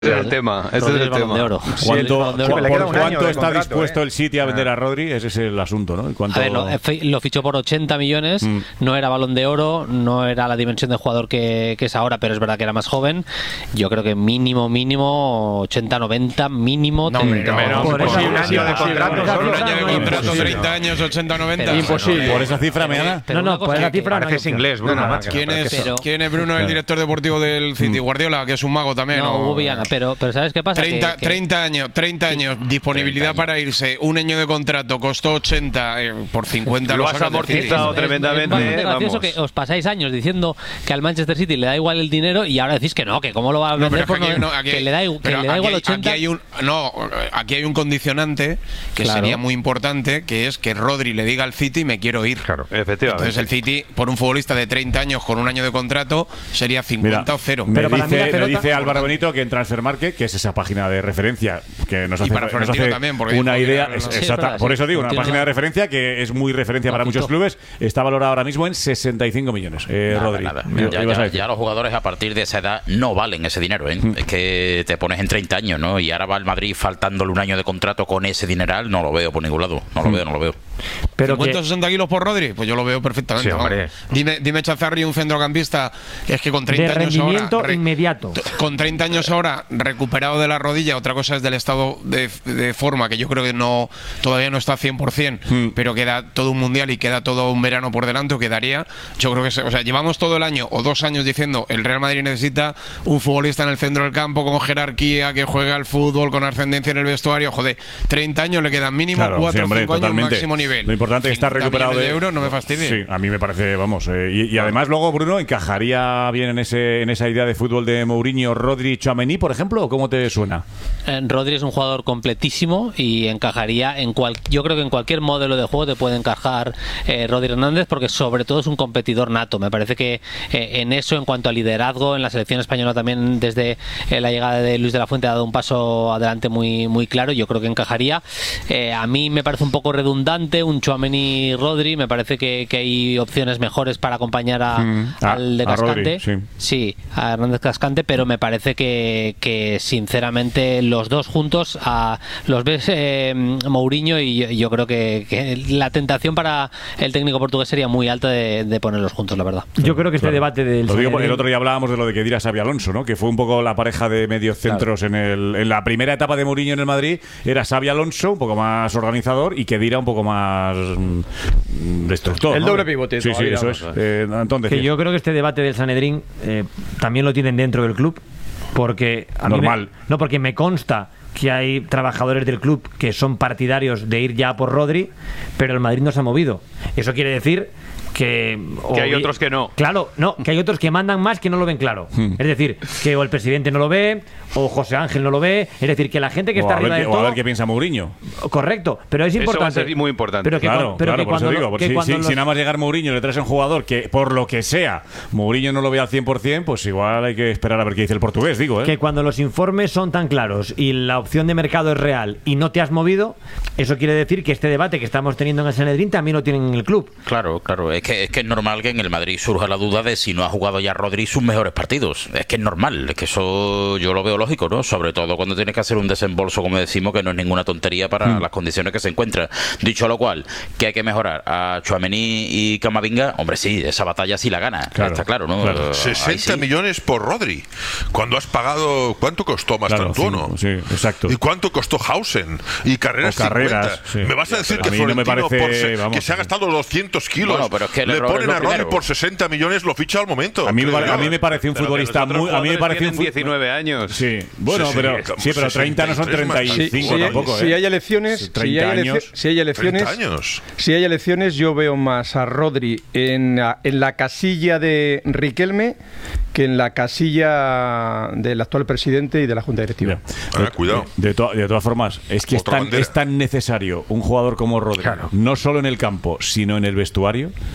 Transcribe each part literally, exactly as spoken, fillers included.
Ese es el tema. Ese es el tema. De oro. ¿Cuánto, de oro. ¿Por cuánto está contrato, dispuesto eh? el City a vender a Rodri? Ese es el asunto, ¿no? ¿Cuánto... A ver, lo, lo fichó por ochenta millones, mm. no era Balón de Oro, no era la dimensión de jugador que, que es ahora, pero es verdad que era más joven. Yo creo que mínimo, mínimo, ochenta, noventa, mínimo. No, hombre, no, no, por eso un año de contrato, solo un año de contrato, treinta años, ochenta, noventa. Imposible. Por esa cifra, Meana. No, no, por esa cifra no es inglés, Bruno. No, ¿Quién, es, pero, ¿Quién es Bruno, el director deportivo del City? Guardiola, que es un mago también. No, ¿no? Viana, pero, pero ¿sabes qué pasa? treinta, que, que... treinta años, treinta años, disponibilidad treinta años. Para irse, un año de contrato, costó ochenta, eh, por cincuenta lo has amortizado tremendamente. Es, es, es gracioso que os pasáis años diciendo que al Manchester City le da igual el dinero y ahora decís que no, que cómo lo va a vender, no, por no, no, aquí, que le da, que le da igual ochenta. Aquí hay un, no, aquí hay un condicionante que claro. sería muy importante, que es que Rodri le diga al City me quiero ir. Claro, efectivamente. Entonces el City, por un futbolista de treinta años con un año de contrato, sería cincuenta Mira, o cero. Me, Pero dice, pelota, me dice Álvaro Benito que en Transfermarket, que es esa página de referencia que nos hace, y para nos hace también, una idea, es, sí, exacta, verdad, por sí, eso digo, una página de referencia que es muy referencia para muchos clubes, está valorada ahora mismo en sesenta y cinco millones. Eh, nada, Rodri, nada. Ya, ya, ya los jugadores a partir de esa edad no valen ese dinero, ¿eh? Mm. Es que te pones en treinta años, ¿no? Y ahora va al Madrid faltándole un año de contrato con ese dineral, no lo veo por ningún lado, no lo mm. veo, no lo veo. Pero ¿cincuenta o sesenta kilos por Rodri? Pues yo lo veo perfectamente. Sí, hombre. Dime, dime Chazarri, un centrocampista que es que con treinta de años rendimiento ahora, inmediato. Con treinta años ahora recuperado de la rodilla, otra cosa es del estado de, de forma, que yo creo que no todavía no está cien por cien, mm. pero queda todo un mundial y queda todo un verano por delante, o quedaría. Yo creo que, se, o sea, llevamos todo el año o dos años diciendo el Real Madrid necesita un futbolista en el centro del campo con jerarquía, que juegue al fútbol, con ascendencia en el vestuario. Joder, treinta años le quedan mínimo cuatro o cinco años máximo nivel. Lo importante es que está recuperado de euros, no me fastidie. Sí, a mí me parece, vamos, eh, y, y además luego Bruno encajaría bien en ese en esa idea de fútbol de Mourinho, Rodri, Tchouaméni, por ejemplo, ¿o cómo te suena? Eh, Rodri es un jugador completísimo y encajaría en cual, yo creo que en cualquier modelo de juego te puede encajar eh, Rodri Hernández, porque sobre todo es un competidor nato. Me parece que eh, en eso, en cuanto a liderazgo, en la selección española también desde eh, la llegada de Luis de la Fuente ha dado un paso adelante muy muy claro. Yo creo que encajaría. Eh, a mí me parece un poco redundante un Tchouaméni Rodri. Me parece que, que hay opciones mejores para acompañar a, mm. al de Cascante. A Rodri, sí. sí, a Hernández Cascante, pero me parece que, que sinceramente los dos juntos a, los ves eh, Mourinho y yo, yo creo que, que la tentación para el técnico portugués sería muy alta de, de ponerlos juntos, la verdad. Yo creo que este claro. debate del Lo digo, el otro día hablábamos de lo de que diera Xabi Alonso, ¿no? Que fue un poco la pareja de medios centros claro. en, el, en la primera etapa de Mourinho en el Madrid. Era Xabi Alonso, un poco más organizador, y Khedira un poco más mm, destructor. El ¿no? doble pivote. Sí, sí, eso es. Eh, Antón, que yo creo que este debate del Sanedrín eh, también lo tienen dentro del club, porque a normal. Mí me, no, porque me consta que hay trabajadores del club que son partidarios de ir ya por Rodri, pero el Madrid no se ha movido. Eso quiere decir que, que hay otros que no. Claro, no, que hay otros que mandan más que no lo ven claro. Hmm. Es decir, que o el presidente no lo ve, o José Ángel no lo ve. Es decir, que la gente que o está arriba de todo. O a ver qué piensa Mourinho. Correcto, pero es importante. Eso va a ser muy importante. Pero que, claro, pero claro, que por eso digo. Porque si, si, los... si nada más llegar Mourinho y le traes a un jugador que, por lo que sea, Mourinho no lo ve al cien por cien, pues igual hay que esperar a ver qué dice el portugués, digo. ¿eh? Que cuando los informes son tan claros y la opción de mercado es real y no te has movido, eso quiere decir que este debate que estamos teniendo en el Sanedrín también lo tienen en el club. Claro, claro. Es que es, que es normal que en el Madrid surja la duda de si no ha jugado ya Rodri sus mejores partidos. Es que es normal, es que eso yo lo veo lógico, ¿no? Sobre todo cuando tienes que hacer un desembolso, como decimos, que no es ninguna tontería para mm. las condiciones que se encuentran. Dicho lo cual, que hay que mejorar a Tchouaméni y Camavinga, hombre, sí, esa batalla sí la gana, claro, está claro, ¿no? Claro. sesenta millones por Rodri, cuando has pagado, ¿cuánto costó Mastantuono? Claro, sí, sí, exacto. ¿Y cuánto costó Hausen? Y Carreras, Carreras sí. Me vas a decir pero que a Florentino no me parece, por se, vamos, que se ha gastado doscientos kilos, bueno, pero es que le ponen a Rodri primero. por sesenta millones, lo ficha al momento. A mí, a mí me pareció un pero futbolista muy, a mí me pareció un diecinueve años. Sí, bueno, sí, sí, pero sí, pero treinta no son treinta y cinco sí, tampoco, si ¿eh? hay elecciones, si hay, años, si hay elecciones, años. si hay elecciones, yo veo más a Rodri en la, en la casilla de Riquelme que en la casilla del actual presidente y de la Junta Directiva. Ah, cuidado. De, de, to de todas formas, es que es tan, es tan necesario un jugador como Rodri, claro. no solo en el campo, sino en el vestuario.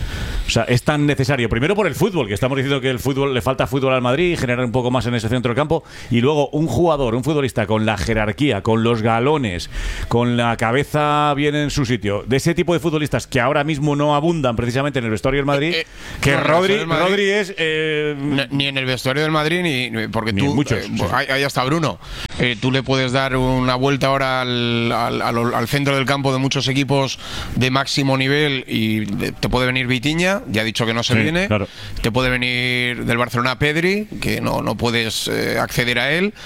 O sea, es tan necesario, primero por el fútbol, que estamos diciendo que el fútbol le falta fútbol al Madrid, generar un poco más en ese centro del campo, y luego un jugador, un futbolista con la jerarquía, con los galones, con la cabeza bien en su sitio, de ese tipo de futbolistas que ahora mismo no abundan precisamente en el vestuario del Madrid, eh, eh, que no, Rodri, del Madrid, Rodri es... Eh, ni en el vestuario del Madrid, ni porque ni tú... muchos, eh, sí. Ahí, ahí está Bruno. Eh, tú le puedes dar una vuelta ahora al, al, al, al centro del campo de muchos equipos de máximo nivel y te puede venir Vitinha, ya ha dicho que no se sí, viene, claro. Te puede venir del Barcelona Pedri, que no, no puedes eh, acceder a él,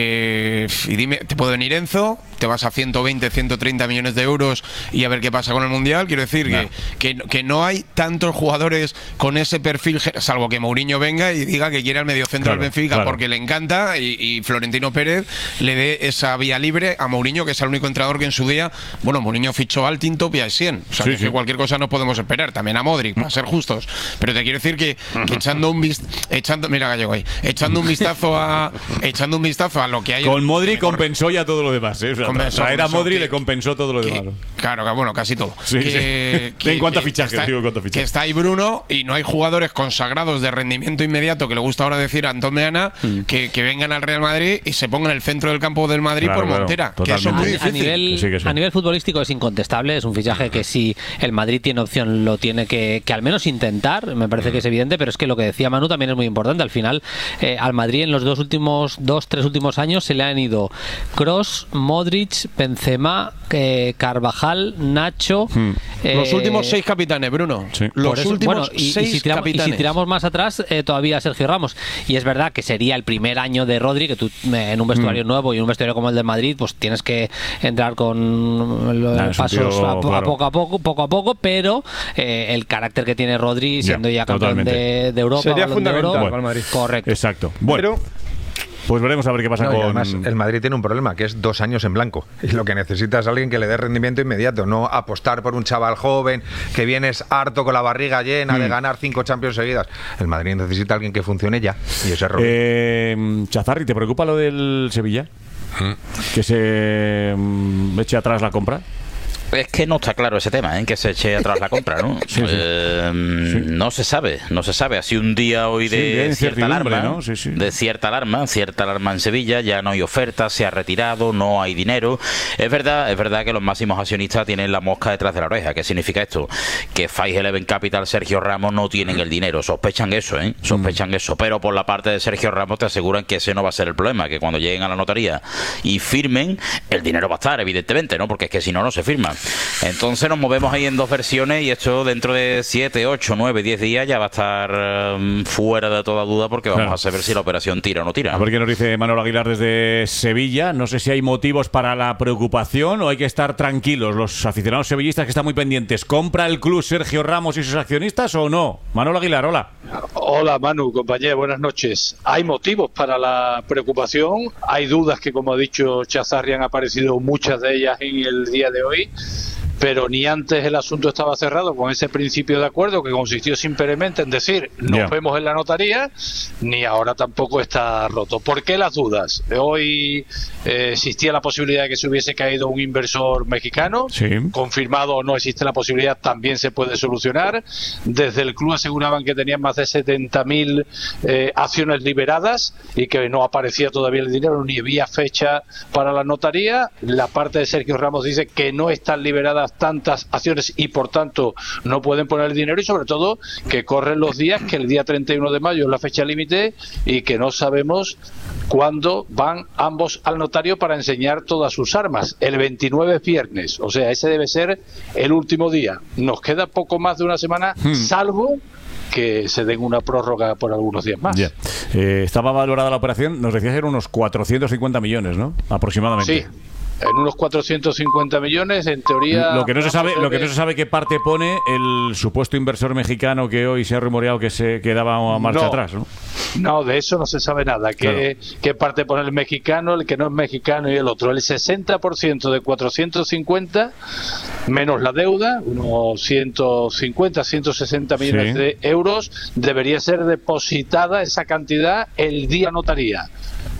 eh, y dime, te puede venir Enzo, te vas a ciento veinte, ciento treinta millones de euros y a ver qué pasa con el Mundial. Quiero decir no. que, que, que no hay tantos jugadores con ese perfil, salvo que Mourinho venga y diga que quiere al mediocentro claro, del Benfica claro. porque le encanta y, y Florentino Pérez le dé esa vía libre a Mourinho, que es el único entrenador que en su día, bueno, Mourinho fichó al Tintop y a Essien, o sea sí, que, sí. que cualquier cosa no podemos esperar, también a Modric, para ser justos, pero te quiero decir que, que echando un vistazo, echando, mira Gallego ahí, echando un vistazo a echando un vistazo a lo que hay con Modric compensó ya todo lo demás, ¿eh? O sea, compensó, traer a Modric que, le compensó todo lo que, demás. Claro, bueno, casi todo. Sí, que, sí. Que, en cuanto a fichajes, está, digo, en cuanto a fichajes. Que está ahí Bruno y no hay jugadores consagrados de rendimiento inmediato, que le gusta ahora decir a Antón Meana, mm. que, que vengan al Real Madrid y se pongan en el centro del campo del Madrid claro, por claro, Montera. Totalmente. Que eso es muy difícil. A nivel, sí, sí. a nivel futbolístico es incontestable, es un fichaje que si el Madrid tiene opción lo tiene que, que al menos intentar, me parece que es evidente, pero es que lo que decía Manu también es muy importante. Al final, eh, al Madrid en los dos últimos, dos, tres últimos años se le han ido Kroos, Modric, Benzema, eh, Carvajal, Nacho. Hmm. Eh, los últimos seis capitanes, Bruno. Sí. Los eso, últimos bueno, y, seis y si tiramos, capitanes. Y si tiramos más atrás, eh, todavía Sergio Ramos. Y es verdad que sería el primer año de Rodri, que tú eh, en un vestuario hmm. nuevo y en un vestuario como el de Madrid, pues tienes que entrar con los nah, pasos tío, a, claro. a poco a poco, poco a poco, pero eh, el carácter que tiene Rodri, siendo ya, ya campeón de, de Europa, sería fundamental de Euro, para el Madrid. Correcto. Exacto. Bueno. Pero, pues veremos a ver qué pasa no, con... Además, el Madrid tiene un problema, que es dos años en blanco. Y lo que necesita es alguien que le dé rendimiento inmediato, no apostar por un chaval joven que vienes harto con la barriga llena mm. de ganar cinco Champions seguidas. El Madrid necesita alguien que funcione ya. Y ese error. Eh, Chazarri, ¿te preocupa lo del Sevilla? ¿Mm? ¿Que se um, eche atrás la compra? Es que no está claro ese tema, ¿eh? Que se eche atrás la compra, ¿no? Sí, sí. Eh, sí. No se sabe, no se sabe. Ha sido un día hoy de sí, cierta alarma, ¿no? Sí, sí. de cierta alarma, cierta alarma en Sevilla. Ya no hay oferta, se ha retirado, no hay dinero. Es verdad, es verdad que los máximos accionistas tienen la mosca detrás de la oreja. ¿Qué significa esto? Que Five Eleven Capital, Sergio Ramos no tienen el dinero. Sospechan eso, ¿eh? Sospechan mm. eso. Pero por la parte de Sergio Ramos te aseguran que ese no va a ser el problema, que cuando lleguen a la notaría y firmen, el dinero va a estar, evidentemente, ¿no? Porque es que si no, no se firma. Entonces nos movemos ahí en dos versiones y esto dentro de siete, ocho, nueve, diez días ya va a estar um, fuera de toda duda, porque vamos claro. a saber si la operación tira o no tira. A ver qué nos dice Manolo Aguilar desde Sevilla. No sé si hay motivos para la preocupación o hay que estar tranquilos los aficionados sevillistas que están muy pendientes. ¿Compra el club Sergio Ramos y sus accionistas o no? Manolo Aguilar, hola. Hola Manu, compañero, buenas noches. Hay motivos para la preocupación, hay dudas que, como ha dicho Chazarri, han aparecido muchas de ellas en el día de hoy. Pero ni antes el asunto estaba cerrado con ese principio de acuerdo que consistió simplemente en decir nos yeah. vemos en la notaría, ni ahora tampoco está roto. ¿Por qué las dudas? Hoy eh, existía la posibilidad de que se hubiese caído un inversor mexicano, sí. confirmado o no existe la posibilidad, también se puede solucionar. Desde el club aseguraban que tenían más de setenta mil eh, acciones liberadas y que no aparecía todavía el dinero, ni había fecha para la notaría. La parte de Sergio Ramos dice que no están liberadas tantas acciones y por tanto no pueden poner el dinero, y sobre todo que corren los días, que el día treinta y uno de mayo es la fecha límite y que no sabemos cuándo van ambos al notario para enseñar todas sus armas. El veintinueve es viernes, o sea, ese debe ser el último día. Nos queda poco más de una semana, hmm. salvo que se den una prórroga por algunos días más. Yeah. Eh, estaba valorada la operación, nos decías que eran unos cuatrocientos cincuenta millones, ¿no? Aproximadamente. Sí. En unos cuatrocientos cincuenta millones, en teoría. Lo que no se sabe, lo que no se sabe qué parte pone el supuesto inversor mexicano que hoy se ha rumoreado que se quedaba a marcha no, atrás, ¿no? No, de eso no se sabe nada. ¿Qué, claro. qué parte pone el mexicano, el que no es mexicano y el otro? El sesenta por ciento de cuatrocientos cincuenta menos la deuda, unos ciento cincuenta, ciento sesenta millones sí. de euros, debería ser depositada esa cantidad el día notaría.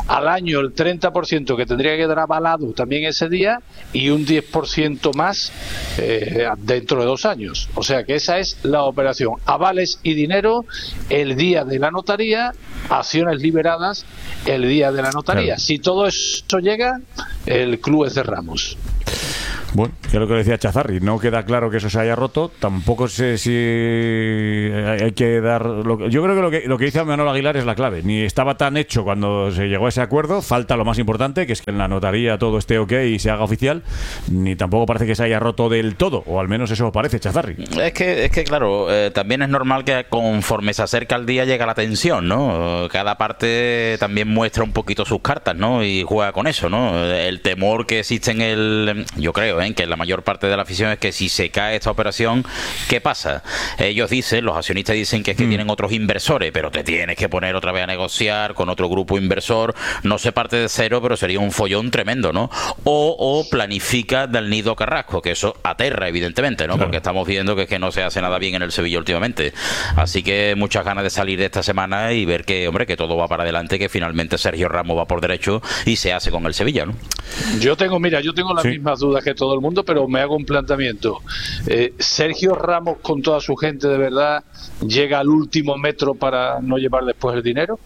al año el treinta por ciento que tendría que dar avalado también ese día y un diez por ciento más eh, dentro de dos años. O sea que esa es la operación. Avales y dinero el día de la notaría, acciones liberadas el día de la notaría. Claro. Si todo eso llega, el club es de Ramos. Bueno, que es lo que decía Chazarri, no queda claro que eso se haya roto, tampoco sé si hay que dar... Lo que, yo creo que lo, que lo que dice Manolo Aguilar es la clave, ni estaba tan hecho cuando se llegó a ese acuerdo, falta lo más importante, que es que en la notaría todo esté ok y se haga oficial, ni tampoco parece que se haya roto del todo, o al menos eso parece, Chazarri. Es que, es que claro, eh, también es normal que conforme se acerca el día llega la tensión, ¿no? Cada parte también muestra un poquito sus cartas, ¿no? Y juega con eso, ¿no? El temor que existe en el... Yo creo, ¿eh? Que la mayor parte de la afición es que si se cae esta operación, ¿qué pasa? Ellos dicen, los accionistas dicen que es que mm. tienen otros inversores, pero te tienes que poner otra vez a negociar con otro grupo inversor, no se parte de cero, pero sería un follón tremendo, ¿no? O, o planifica del nido Carrasco, que eso aterra evidentemente, ¿no? Claro. Porque estamos viendo que es que no se hace nada bien en el Sevilla últimamente. Así que muchas ganas de salir de esta semana y ver que, hombre, que todo va para adelante, que finalmente Sergio Ramos va por derecho y se hace con el Sevilla, ¿no? Yo tengo, mira, yo tengo las sí. mismas dudas que todo el mundo, pero me hago un planteamiento. Eh, Sergio Ramos con toda su gente de verdad llega al último metro para no llevar después el dinero.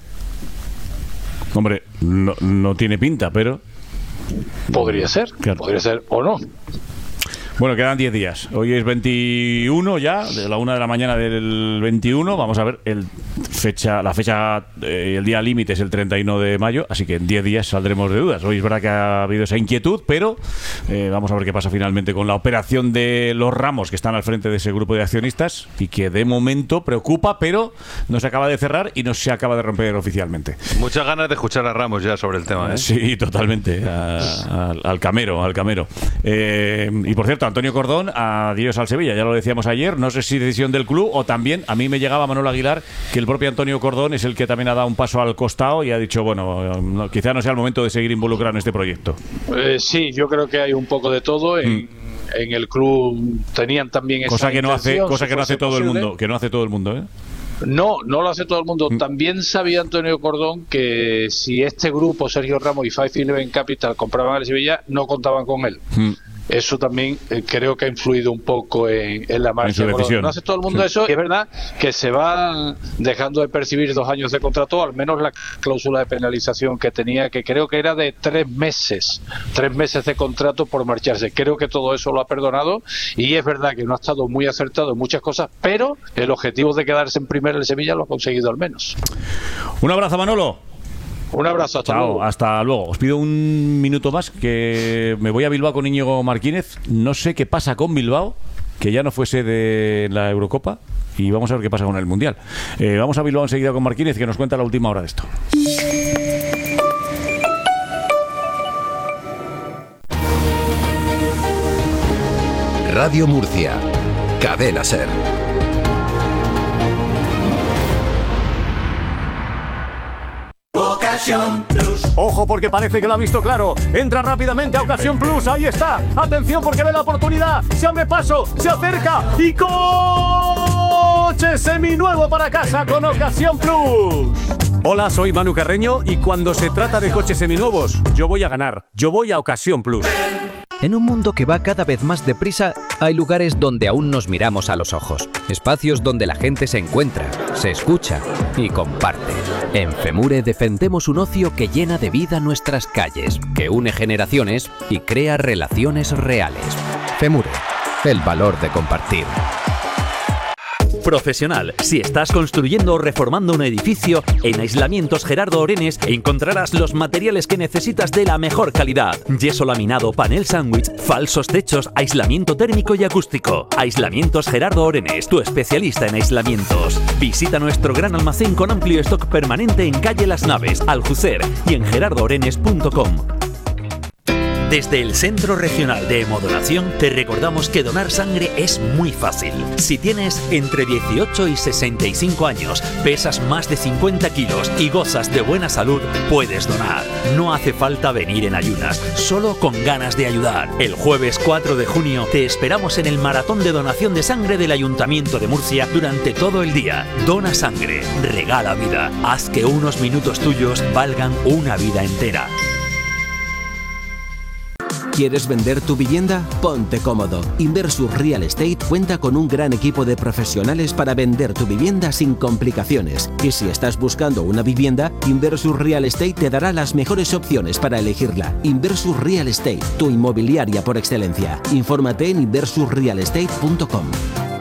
Hombre, no, no tiene pinta, pero podría ser, claro. podría ser o no. Bueno, quedan diez días. Hoy es veintiuno ya, de la una de la mañana del veintiuno. Vamos a ver el fecha, la fecha, eh, el día límite es el treinta y uno de mayo, así que en diez días saldremos de dudas. Hoy es verdad que ha habido esa inquietud, pero eh, vamos a ver qué pasa finalmente con la operación de los Ramos, que están al frente de ese grupo de accionistas y que de momento preocupa, pero no se acaba de cerrar y no se acaba de romper oficialmente. Muchas ganas de escuchar a Ramos ya sobre el tema, ¿eh? Sí, totalmente. A, a, al camero, al camero. Eh, y por cierto, Antonio Cordón, adiós al Sevilla, ya lo decíamos ayer, no sé si decisión del club o también, a mí me llegaba Manolo Aguilar que el propio Antonio Cordón es el que también ha dado un paso al costado y ha dicho, bueno, no, quizá no sea el momento de seguir involucrado en este proyecto. Eh, sí, yo creo que hay un poco de todo en, mm. en el club tenían también esa cosa que no hace cosa si que no hace todo posible. el mundo, que no hace todo el mundo, ¿eh? No, no lo hace todo el mundo. También sabía Antonio Cordón que si este grupo, Sergio Ramos y Five Eleven Capital compraban al Sevilla, no contaban con él. Mm. Eso también eh, creo que ha influido un poco en, en la marcha. No hace todo el mundo sí. eso. Y es verdad que se va dejando de percibir dos años de contrato, al menos la cláusula de penalización que tenía, que creo que era de tres meses. Tres meses de contrato por marcharse. Creo que todo eso lo ha perdonado. Y es verdad que no ha estado muy acertado en muchas cosas, pero el objetivo de quedarse en primera en Sevilla lo ha conseguido al menos. Un abrazo, Manolo. Un abrazo, hasta Chao, luego. Hasta luego. Os pido un minuto más, que me voy a Bilbao con Íñigo Martínez. No sé qué pasa con Bilbao, que ya no fue sede de la Eurocopa, y vamos a ver qué pasa con el Mundial. Eh, vamos a Bilbao enseguida con Martínez, que nos cuenta la última hora de esto. Radio Murcia, Cadena Ser. Ocasión Plus. Ojo, porque parece que lo ha visto claro. Entra rápidamente a Ocasión Plus. Ahí está. Atención, porque ve la oportunidad. Se abre paso, se acerca y coche seminuevo para casa con Ocasión Plus. Hola, soy Manu Carreño y cuando se trata de coches seminuevos, yo voy a ganar. Yo voy a Ocasión Plus. En un mundo que va cada vez más deprisa, hay lugares donde aún nos miramos a los ojos. Espacios donde la gente se encuentra, se escucha y comparte. En Femure defendemos un ocio que llena de vida nuestras calles, que une generaciones y crea relaciones reales. Femure, el valor de compartir. Profesional. Si estás construyendo o reformando un edificio, en Aislamientos Gerardo Orenes encontrarás los materiales que necesitas de la mejor calidad. Yeso laminado, panel sándwich, falsos techos, aislamiento térmico y acústico. Aislamientos Gerardo Orenes, tu especialista en aislamientos. Visita nuestro gran almacén con amplio stock permanente en calle Las Naves, Aljucer y en gerardo orenes punto com. Desde el Centro Regional de Hemodonación te recordamos que donar sangre es muy fácil. Si tienes entre dieciocho y sesenta y cinco años, pesas más de cincuenta kilos y gozas de buena salud, puedes donar. No hace falta venir en ayunas, solo con ganas de ayudar. El jueves cuatro de junio te esperamos en el maratón de donación de sangre del Ayuntamiento de Murcia durante todo el día. Dona sangre, regala vida. Haz que unos minutos tuyos valgan una vida entera. ¿Quieres vender tu vivienda? Ponte cómodo. Inversus Real Estate cuenta con un gran equipo de profesionales para vender tu vivienda sin complicaciones. Y si estás buscando una vivienda, Inversus Real Estate te dará las mejores opciones para elegirla. Inversus Real Estate, tu inmobiliaria por excelencia. Infórmate en inversus real estate punto com.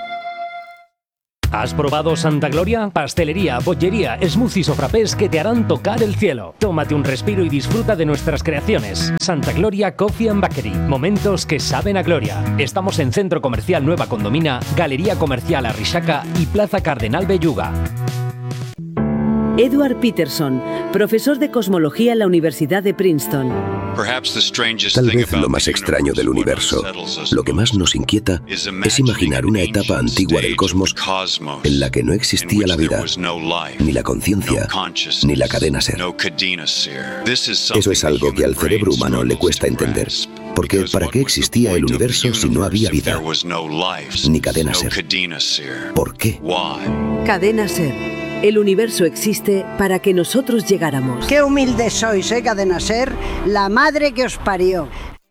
¿Has probado Santa Gloria? Pastelería, bollería, smoothies o frappés que te harán tocar el cielo. Tómate un respiro y disfruta de nuestras creaciones. Santa Gloria Coffee and Bakery. Momentos que saben a gloria. Estamos en Centro Comercial Nueva Condomina, Galería Comercial Arrixaca y Plaza Cardenal Belluga. Edward Peterson, profesor de cosmología en la Universidad de Princeton. Tal vez lo más extraño del universo, lo que más nos inquieta, es imaginar una etapa antigua del cosmos en la que no existía la vida, ni la conciencia, ni la cadena ser. Eso es algo que al cerebro humano le cuesta entender. Porque ¿para qué existía el universo si no había vida? Ni cadena ser. ¿Por qué? Cadena Ser. El universo existe para que nosotros llegáramos. Qué humildes sois, ¿eh, Cadena Ser? La madre que os parió.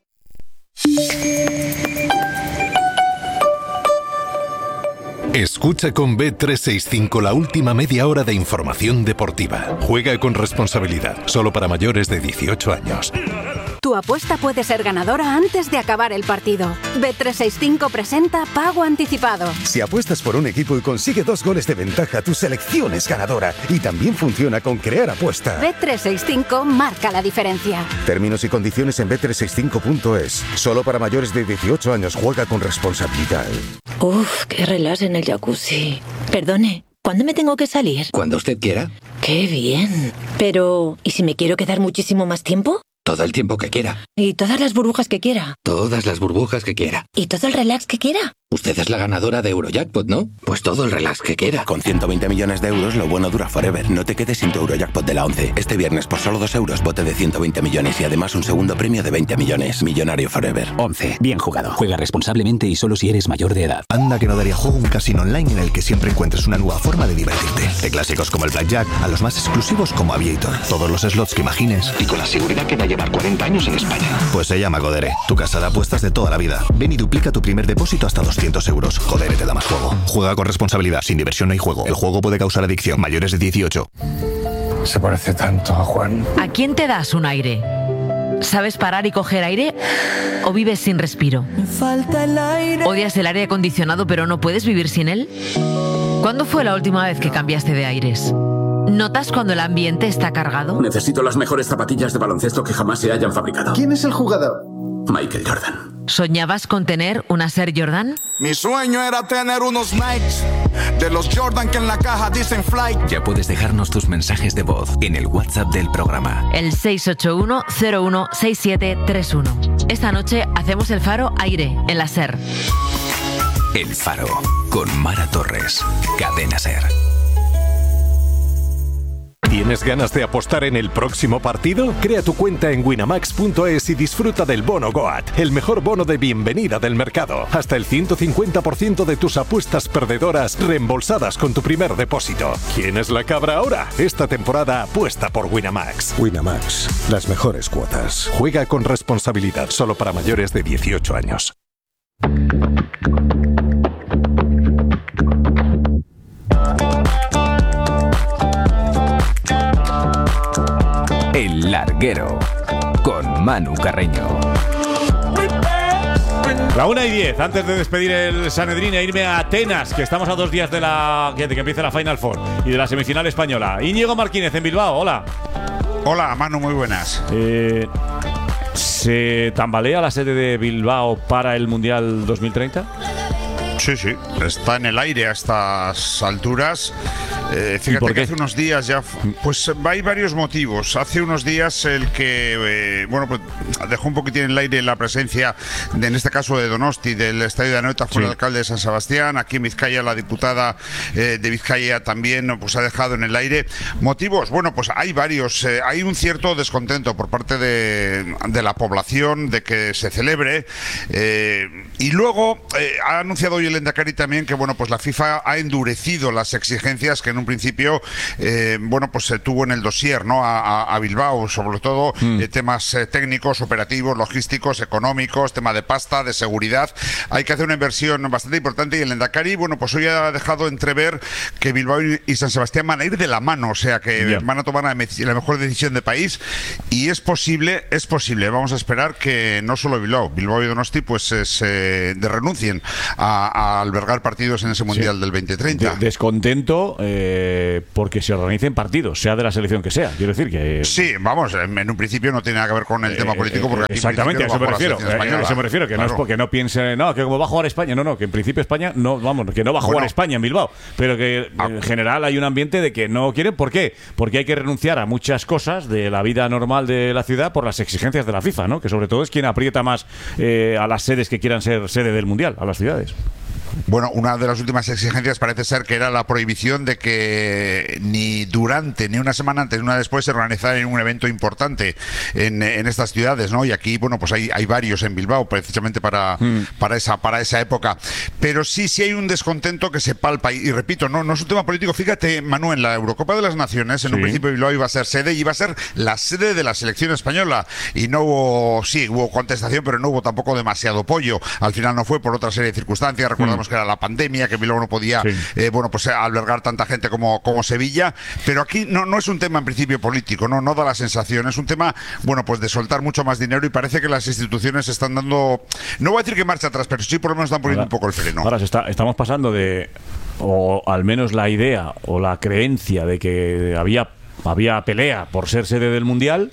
Escucha con B trescientos sesenta y cinco la última media hora de información deportiva. Juega con responsabilidad, solo para mayores de dieciocho años. Tu apuesta puede ser ganadora antes de acabar el partido. B trescientos sesenta y cinco presenta Pago Anticipado. Si apuestas por un equipo y consigue dos goles de ventaja, tu selección es ganadora. Y también funciona con Crear Apuesta. B trescientos sesenta y cinco marca la diferencia. Términos y condiciones en B trescientos sesenta y cinco punto es. Solo para mayores de dieciocho años. Juega con responsabilidad. Uf, qué relax en el jacuzzi. Perdone, ¿cuándo me tengo que salir? Cuando usted quiera. Qué bien. Pero, ¿y si me quiero quedar muchísimo más tiempo? Todo el tiempo que quiera. ¿Y todas las burbujas que quiera? Todas las burbujas que quiera. ¿Y todo el relax que quiera? Usted es la ganadora de Eurojackpot, ¿no? Pues todo el relax que quiera. Con ciento veinte millones de euros, lo bueno dura forever. No te quedes sin tu Eurojackpot de la once. Este viernes, por solo dos euros, bote de ciento veinte millones y además un segundo premio de veinte millones. Millonario forever. once. Bien jugado. Juega responsablemente y solo si eres mayor de edad. Anda que no daría juego un casino online en el que siempre encuentres una nueva forma de divertirte. De clásicos como el Blackjack a los más exclusivos como Aviator. Todos los slots que imagines. Y con la seguridad que va a llevar cuarenta años en España. Pues se llama Godere. Tu casa de apuestas de toda la vida. Ven y duplica tu primer depósito hasta doscientos euros. Godere te da más juego. Juega con responsabilidad. Sin diversión no hay juego. El juego puede causar adicción. Mayores de dieciocho. Se parece tanto a Juan. ¿A quién te das un aire? ¿Sabes parar y coger aire? ¿O vives sin respiro? Me falta el aire. ¿Odias el aire acondicionado pero no puedes vivir sin él? ¿Cuándo fue la última vez que cambiaste de aires? ¿Notas cuando el ambiente está cargado? Necesito las mejores zapatillas de baloncesto que jamás se hayan fabricado. ¿Quién es el jugador? Michael Jordan. ¿Soñabas con tener una Air Jordan? Mi sueño era tener unos Nikes de los Jordan que en la caja dicen Flight. Ya puedes dejarnos tus mensajes de voz en el WhatsApp del programa. El seis ocho uno cero uno seis siete tres uno. Esta noche hacemos el Faro Aire en la Ser. El Faro con Mara Torres. Cadena Ser. ¿Tienes ganas de apostar en el próximo partido? Crea tu cuenta en winamax punto es y disfruta del bono Goat, el mejor bono de bienvenida del mercado. Hasta el ciento cincuenta por ciento de tus apuestas perdedoras reembolsadas con tu primer depósito. ¿Quién es la cabra ahora? Esta temporada apuesta por Winamax. Winamax, las mejores cuotas. Juega con responsabilidad, solo para mayores de dieciocho años. El Larguero, con Manu Carreño. La una y diez, antes de despedir el Sanedrín e irme a Atenas, que estamos a dos días de, la, de que empiece la Final Four y de la semifinal española. Íñigo Martínez en Bilbao, hola. Hola, Manu, muy buenas. Eh, ¿Se tambalea la sede de Bilbao para el Mundial dos mil treinta? Sí, sí, está en el aire a estas alturas. Eh, fíjate que hace unos días ya, pues hay varios motivos. Hace unos días el que, eh, bueno, pues dejó un poquitín en el aire la presencia, de, en este caso de Donosti, del estadio de Anoeta, fue sí. el alcalde de San Sebastián. Aquí en Vizcaya la diputada eh, de Vizcaya también pues ha dejado en el aire. Motivos, bueno, pues hay varios. Eh, hay un cierto descontento por parte de, de la población de que se celebre. Eh, y luego eh, ha anunciado hoy el Endacari también que, bueno, pues la FIFA ha endurecido las exigencias que en un principio, eh, bueno, pues se tuvo en el dossier, ¿no? A, a, a Bilbao, sobre todo mm. eh, temas eh, técnicos, operativos, logísticos, económicos, tema de pasta, de seguridad. Hay que hacer una inversión bastante importante y el Endacari, bueno, pues hoy ha dejado entrever que Bilbao y San Sebastián van a ir de la mano, o sea que yeah. van a tomar la, la mejor decisión de país y es posible, es posible, vamos a esperar que no solo Bilbao, Bilbao y Donosti pues eh, se de renuncien a, a albergar partidos en ese Mundial sí. del veinte treinta. De, descontento eh, porque se organicen partidos, sea de la selección que sea, quiero decir que... Sí, vamos, en un principio no tiene nada que ver con el eh, tema político porque aquí exactamente, a eso me refiero, a eso me refiero, que claro. no es porque no piense, no, que como va a jugar España, no, no, que en principio España, no, vamos, que no va a jugar bueno, España en Bilbao, pero que ah, en general hay un ambiente de que no quieren, ¿por qué? Porque hay que renunciar a muchas cosas de la vida normal de la ciudad por las exigencias de la FIFA, ¿no? Que sobre todo es quien aprieta más eh, a las sedes que quieran ser sede del Mundial, a las ciudades. Bueno, una de las últimas exigencias parece ser que era la prohibición de que ni durante, ni una semana antes, ni una después se organizara un evento importante en, en estas ciudades, ¿no? Y aquí, bueno, pues hay, hay varios en Bilbao, precisamente para, mm. para, esa, para esa época. Pero sí, sí hay un descontento que se palpa. Y, y repito, no, no es un tema político. Fíjate, Manu, en la Eurocopa de las Naciones, en sí. un principio Bilbao iba a ser sede y iba a ser la sede de la selección española. Y no hubo, sí, hubo contestación, pero no hubo tampoco demasiado apoyo. Al final no fue por otra serie de circunstancias. Recordamos mm. que era la pandemia, que Bilbao no podía sí. eh, bueno, pues albergar tanta gente como, como Sevilla, pero aquí no, no es un tema en principio político, no, no da la sensación, es un tema, bueno, pues de soltar mucho más dinero y parece que las instituciones están dando, no voy a decir que marcha atrás, pero sí por lo menos están poniendo ahora, un poco el freno. Ahora se está, estamos pasando de, o al menos la idea o la creencia de que había, había pelea por ser sede del Mundial,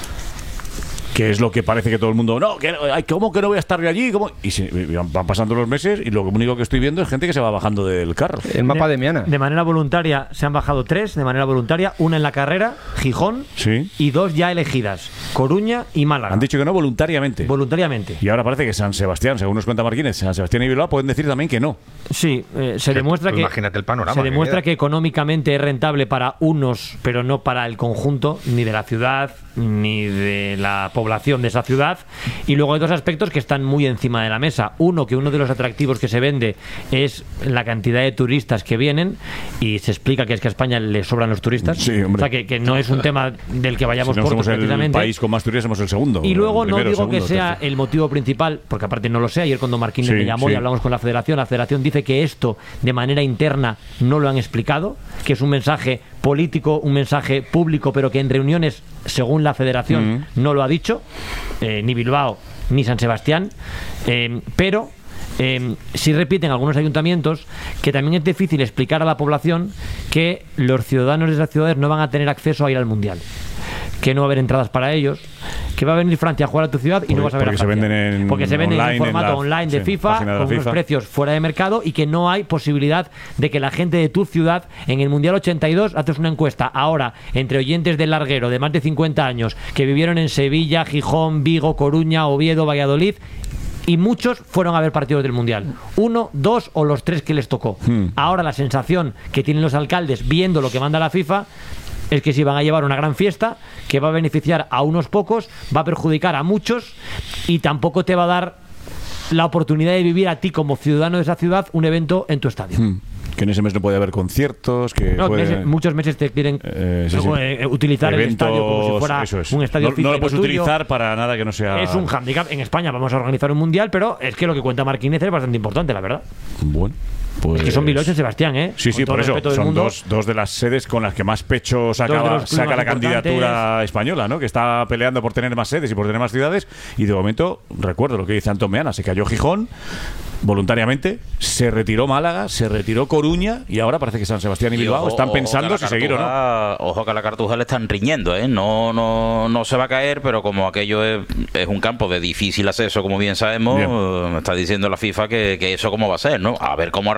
que es lo que parece que todo el mundo, no, que, ¿cómo que no voy a estar allí? ¿Cómo? Y se, van pasando los meses y lo único que estoy viendo es gente que se va bajando del carro. El mapa de, de Miana. De manera voluntaria se han bajado tres, de manera voluntaria, una en la carrera, Gijón, sí. y dos ya elegidas, Coruña y Málaga. Han dicho que no voluntariamente. Voluntariamente. Y ahora parece que San Sebastián, según nos cuenta Marquínez, San Sebastián y Bilbao pueden decir también que no. Sí, eh, se demuestra pues que imagínate el panorama, se demuestra que económicamente es rentable para unos, pero no para el conjunto, ni de la ciudad, ni de la población de esa ciudad. Y luego hay dos aspectos que están muy encima de la mesa. Uno, que uno de los atractivos que se vende es la cantidad de turistas que vienen, y se explica que es que a España le sobran los turistas. Sí, hombre. O sea, que, que no es un tema del que vayamos si no cortos, somos precisamente. El país con más turistas, somos el segundo. Y luego primero, no digo segundo, que sea tercero. el motivo principal, porque aparte no lo sé. Ayer cuando Marquínez sí, me llamó sí. y hablamos con la Federación, la Federación dice que esto de manera interna no lo han explicado, que es un mensaje político, un mensaje público, pero que en reuniones, según la Federación, mm. no lo ha dicho, eh, ni Bilbao ni San Sebastián, eh, pero eh, sí repiten algunos ayuntamientos que también es difícil explicar a la población que los ciudadanos de esas ciudades no van a tener acceso a ir al Mundial, que no va a haber entradas para ellos, que va a venir Francia a jugar a tu ciudad y porque, no vas a ver a Francia. Se venden en porque se venden online, en formato en la, online de sí, FIFA, de con FIFA. unos precios fuera de mercado, y que no hay posibilidad de que la gente de tu ciudad, en el Mundial ochenta y dos, haces una encuesta ahora entre oyentes del larguero de más de cincuenta años que vivieron en Sevilla, Gijón, Vigo, Coruña, Oviedo, Valladolid, y muchos fueron a ver partidos del Mundial. Uno, dos o los tres que les tocó. Hmm. Ahora la sensación que tienen los alcaldes viendo lo que manda la FIFA es que si van a llevar una gran fiesta que va a beneficiar a unos pocos, va a perjudicar a muchos, y tampoco te va a dar la oportunidad de vivir a ti como ciudadano de esa ciudad un evento en tu estadio. Hmm. Que en ese mes no puede haber conciertos, que no, puede... meses, muchos meses te quieren eh, sí, sí. Eh, utilizar eventos, el estadio como si fuera es. un estadio no, no lo puedes tuyo. utilizar para nada que no sea... Es un hándicap. En España vamos a organizar un mundial, pero es que lo que cuenta Marquínez es bastante importante, la verdad. Bueno, pues... Es que son Bilbao y San Sebastián, ¿eh? Sí, sí, por eso. Son dos, dos de las sedes con las que más pecho saca, saca la candidatura española, ¿no? Que está peleando por tener más sedes y por tener más ciudades. Y de momento, recuerdo lo que dice Antón Meana, se cayó Gijón voluntariamente, se retiró Málaga, se retiró Coruña, y ahora parece que San Sebastián y Bilbao y ojo, están pensando si seguir o no. Ojo que a la Cartuja le están riñendo, ¿eh? No, no, no se va a caer, pero como aquello es, es un campo de difícil acceso, como bien sabemos, bien. está diciendo la FIFA que, que eso cómo va a ser, ¿no? A ver cómo arregla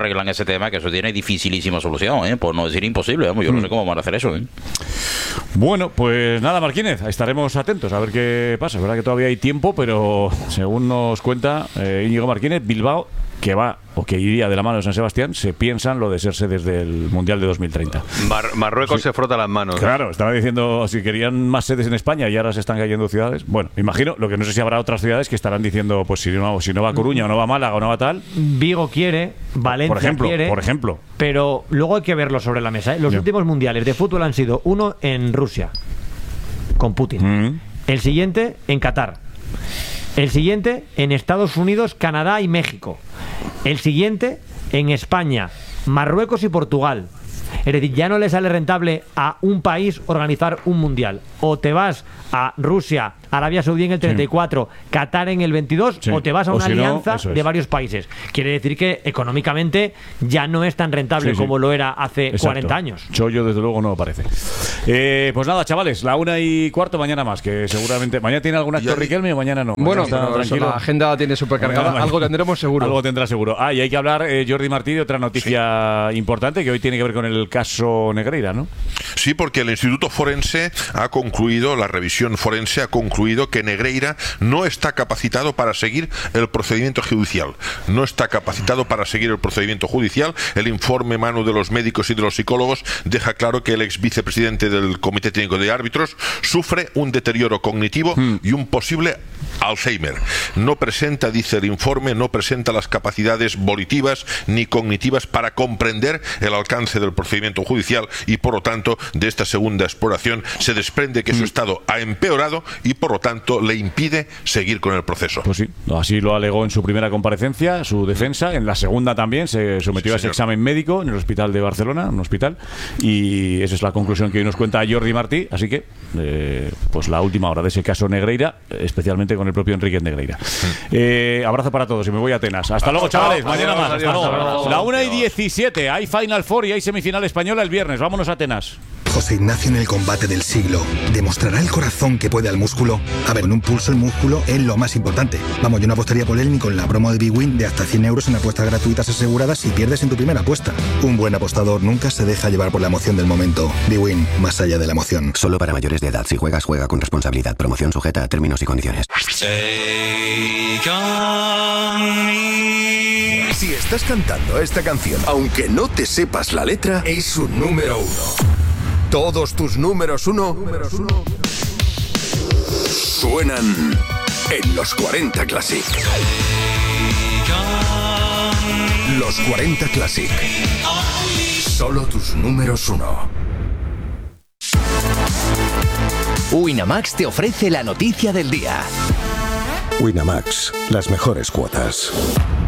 arreglan ese tema, que eso tiene dificilísima solución, ¿eh? Por no decir imposible, vamos, yo mm. no sé cómo van a hacer eso, ¿eh? Bueno, pues nada, Marquínez, estaremos atentos a ver qué pasa. Es verdad que todavía hay tiempo, pero según nos cuenta eh, Íñigo Marquínez, Bilbao, que va o que iría de la mano de San Sebastián, se piensan lo de serse desde el Mundial de dos mil treinta. Mar Marruecos sí. se frota las manos. Claro, estaba diciendo si querían más sedes en España y ahora se están cayendo ciudades. Bueno, imagino, lo que no sé si habrá otras ciudades que estarán diciendo, pues si no, si no va a Coruña o no va a Málaga o no va a tal. Vigo quiere, Valencia por ejemplo, quiere. Por ejemplo. Pero luego hay que verlo sobre la mesa, ¿eh? Los yeah. últimos mundiales de fútbol han sido uno en Rusia, con Putin. Mm. El siguiente en Qatar. El siguiente en Estados Unidos, Canadá y México. El siguiente en España, Marruecos y Portugal. Es decir, ya no le sale rentable a un país organizar un mundial. O te vas a Rusia, Arabia Saudí en el treinta y cuatro, sí. Qatar en el veintidós, sí. o te vas a una si alianza no, de varios países. Quiere decir que económicamente ya no es tan rentable sí, sí. como lo era hace Exacto. cuarenta años. Chollo, desde luego, no lo parece. Eh, pues nada, chavales, la una y cuarto mañana más, que seguramente mañana tiene algún acto Riquelme o mañana no. Bueno, está pero eso, la agenda la tiene supercargada, mañana, algo tendremos seguro. Algo tendrá seguro. Ah, y hay que hablar, eh, Jordi Martí, de otra noticia sí. importante que hoy tiene que ver con el caso Negreira, ¿no? Sí, porque el Instituto Forense ha concluido, la revisión forense ha concluido que Negreira no está capacitado para seguir el procedimiento judicial. No está capacitado para seguir el procedimiento judicial. El informe mano de los médicos y de los psicólogos deja claro que el ex vicepresidente del Comité Técnico de Árbitros sufre un deterioro cognitivo hmm. y un posible Alzheimer. No presenta, dice el informe, no presenta las capacidades volitivas ni cognitivas para comprender el alcance del procedimiento judicial y, por lo tanto, de esta segunda exploración se desprende que mm. su estado ha empeorado y, por lo tanto, le impide seguir con el proceso. Pues sí, así lo alegó en su primera comparecencia, su defensa. En la segunda también se sometió sí, a ese examen médico en el hospital de Barcelona, un hospital, y esa es la conclusión que hoy nos cuenta Jordi Martí. Así que, eh, pues la última hora de ese caso Negreira, especialmente con el propio Enrique Negreira. Eh, abrazo para todos y me voy a Atenas. Hasta luego, chavales. Mañana más. Hasta luego. La una y diecisiete. Hay Final Four y hay semifinal española el viernes. Vámonos a Atenas. José Ignacio en el combate del siglo. ¿Demostrará el corazón que puede al músculo? A ver, en un pulso el músculo es lo más importante. Vamos, yo no apostaría por él ni con la promo de Bwin de hasta cien euros en apuestas gratuitas aseguradas si pierdes en tu primera apuesta. Un buen apostador nunca se deja llevar por la emoción del momento. Bwin, más allá de la emoción. Solo para mayores de edad. Si juegas, juega con responsabilidad. Promoción sujeta a términos y condiciones. Si estás cantando esta canción, aunque no te sepas la letra, es un número uno. Todos tus números uno, números uno suenan en los cuarenta Classic. Los cuarenta Classic. Solo tus números uno. Winamax te ofrece la noticia del día. Winamax, las mejores cuotas.